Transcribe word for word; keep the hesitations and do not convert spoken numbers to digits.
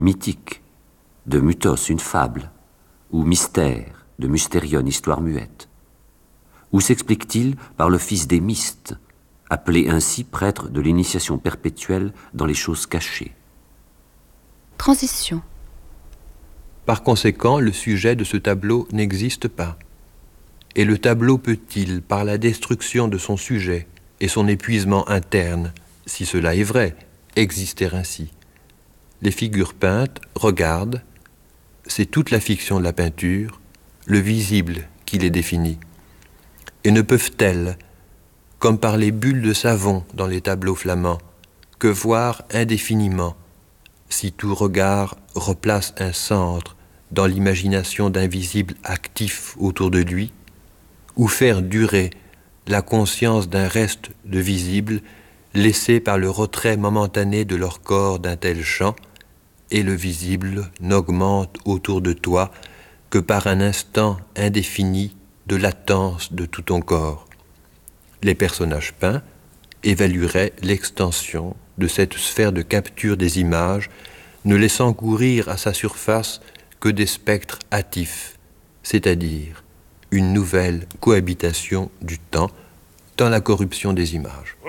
mythique, de mythos, une fable, ou mystère, de mystérion, histoire muette? Ou s'explique-t-il par le fils des mystes, appelé ainsi prêtre de l'initiation perpétuelle dans les choses cachées? Transition. Par conséquent, le sujet de ce tableau n'existe pas. Et le tableau peut-il, par la destruction de son sujet et son épuisement interne, si cela est vrai, exister ainsi? Les figures peintes regardent, c'est toute la fiction de la peinture, le visible qui les définit. Et ne peuvent-elles, comme par les bulles de savon dans les tableaux flamands, que voir indéfiniment, si tout regard replace un centre dans l'imagination d'un visible actif autour de lui, ou faire durer la conscience d'un reste de visible laissé par le retrait momentané de leur corps d'un tel champ, et le visible n'augmente autour de toi que par un instant indéfini de latence de tout ton corps. Les personnages peints évalueraient l'extension de cette sphère de capture des images, ne laissant courir à sa surface que des spectres hâtifs, c'est-à-dire une nouvelle cohabitation du temps dans la corruption des images.